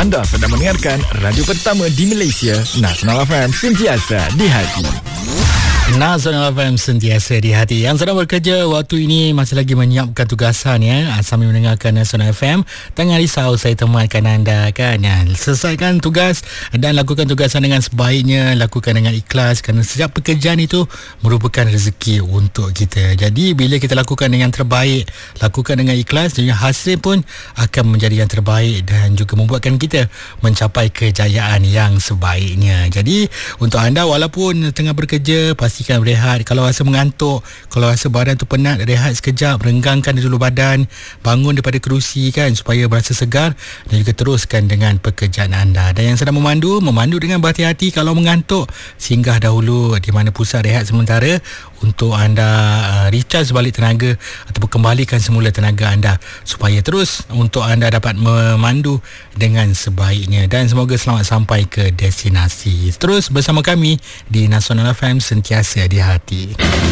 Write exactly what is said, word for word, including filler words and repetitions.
Anda sedang mendengarkan radio pertama di Malaysia, Nasional F M, sentiasa di hati. Nasional F M, sentiasa di hati. Yang sedang bekerja waktu ini masih lagi menyiapkan tugasan ya, sambil mendengarkan Nasional F M. Jangan risau, saya temankan anda kan ya. Selesaikan tugas dan lakukan tugasan dengan sebaiknya, lakukan dengan ikhlas, kerana setiap pekerjaan itu merupakan rezeki untuk kita. Jadi bila kita lakukan dengan terbaik, lakukan dengan ikhlas, dan hasil pun akan menjadi yang terbaik dan juga membuatkan kita mencapai kejayaan yang sebaiknya. Jadi untuk anda, walaupun tengah bekerja, pastikan berehat. Kalau rasa mengantuk, kalau rasa badan tu penat, rehat sekejap, renggangkan dulu badan, bangun daripada kerusi kan, supaya berasa segar, dan juga teruskan dengan pekerjaan anda. Dan yang sedang memandu, memandu dengan berhati-hati. Kalau mengantuk, singgah dahulu di mana pusat rehat sementara untuk anda uh, recharge balik tenaga ataupun kembalikan semula tenaga anda, supaya terus untuk anda dapat memandu dengan sebaiknya. Dan semoga selamat sampai ke destinasi. Terus bersama kami di Nasional F M, sentiasa di hati.